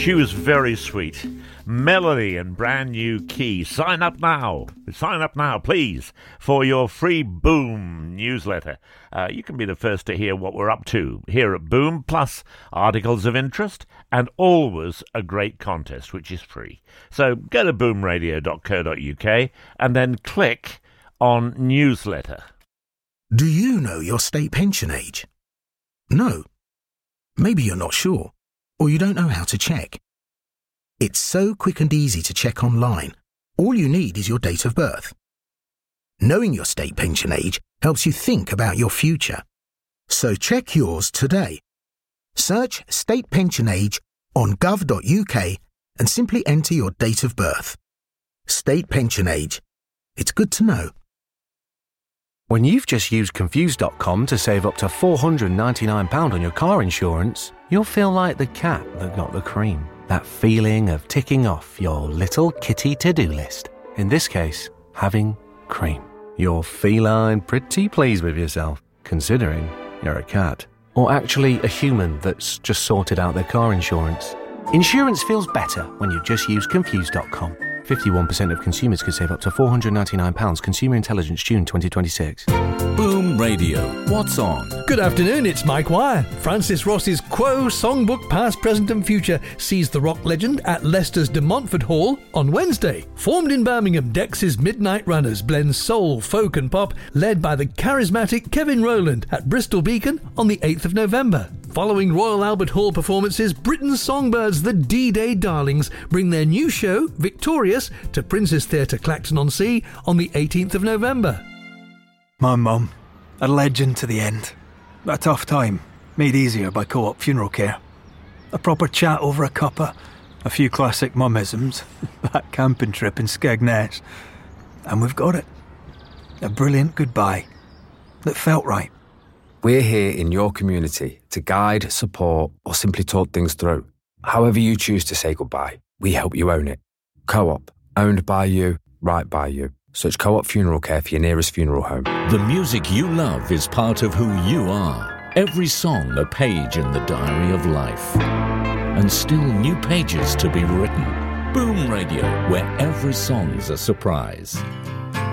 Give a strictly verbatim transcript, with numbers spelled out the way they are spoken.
She was very sweet. Melody and brand new key. Sign up now. Sign up now, please, for your free Boom newsletter. Uh, you can be the first to hear what we're up to here at Boom, plus articles of interest and always a great contest, which is free. So go to boom radio dot co dot uk and then click on newsletter. Do you know your state pension age? No. Maybe you're not sure, or you don't know how to check. It's so quick and easy to check online. All you need is your date of birth. Knowing your state pension age helps you think about your future. So check yours today. Search state pension age on gov dot uk and simply enter your date of birth. State pension age. It's good to know. When you've just used Confused dot com to save up to four hundred ninety-nine pounds on your car insurance, you'll feel like the cat that got the cream. That feeling of ticking off your little kitty to-do list. In this case, having cream. You're feline pretty pleased with yourself, considering you're a cat. Or actually a human that's just sorted out their car insurance. Insurance feels better when you just use Confused dot com. fifty-one percent of consumers could save up to four hundred ninety-nine pounds. Consumer Intelligence, June twenty twenty-six. Boom Radio. What's on? Good afternoon, it's Mike Wire. Francis Ross's Quo Songbook Past, Present and Future sees the rock legend at Leicester's De Montfort Hall on Wednesday. Formed in Birmingham, Dex's Midnight Runners blend soul, folk and pop, led by the charismatic Kevin Rowland at Bristol Beacon on the eighth of November. Following Royal Albert Hall performances, Britain's songbirds, the D-Day Darlings, bring their new show, Victorious, to Prince's Theatre, Clacton-on-Sea on the eighteenth of November. My mum, a legend to the end. A tough time, made easier by Co-op Funeral Care. A proper chat over a cuppa, a few classic mummisms, that camping trip in Skegness, and we've got it. A brilliant goodbye that felt right. We're here in your community to guide, support, or simply talk things through. However you choose to say goodbye, we help you own it. Co-op, owned by you, right by you. Search Co-op Funeral Care for your nearest funeral home. The music you love is part of who you are. Every song a page in the diary of life. And still new pages to be written. Boom Radio, where every song's a surprise.